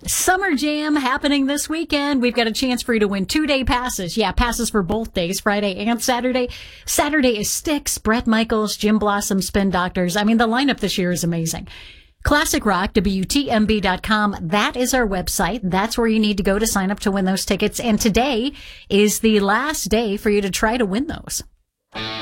Summer Jam happening this weekend. We've got a chance for you to win 2-day passes. Yeah, passes for both days, Friday and Saturday. Saturday is Styx, Bret Michaels, Jim Blossom, Spin Doctors. I mean, the lineup this year is amazing. Classic Rock, WTMB.com. That is our website. That's where you need to go to sign up to win those tickets. And today is the last day for you to try to win those.